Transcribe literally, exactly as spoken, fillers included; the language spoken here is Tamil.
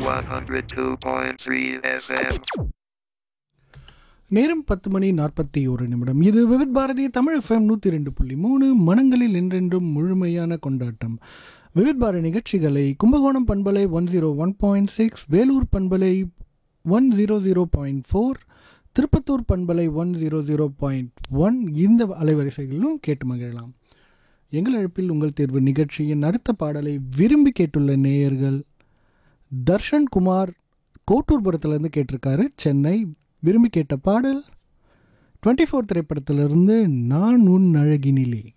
one oh two point three F M. நேரம் பத்து மணி நாற்பத்தி ஒரு நிமிடம். இது விவித் பாரதி தமிழ் எஃப்எம் நூற்றி ரெண்டு புள்ளி மூணு மனங்களில் என்றென்றும் முழுமையான கொண்டாட்டம். விவித் பாரதி நிகழ்ச்சிகளை கும்பகோணம் பண்பலை one zero one point six, Vellore பண்பலை one zero zero point four, Tirupattur பண்பலை one zero zero point one இந்த அலைவரிசைகளிலும் கேட்டு மகிழலாம். எங்கள் அழைப்பில் உங்கள் தேர்வு நிகழ்ச்சியின் அடுத்த பாடலை விரும்பி கேட்டுள்ள நேயர்கள் தர்ஷன் குமார் கோட்டூர்புரத்துலேருந்து கேட்டிருக்காரு. சென்னை விரும்பி கேட்ட பாடல் டுவெண்ட்டி ஃபோர் திரைப்படத்திலிருந்து நான் உன் அழகினிலே.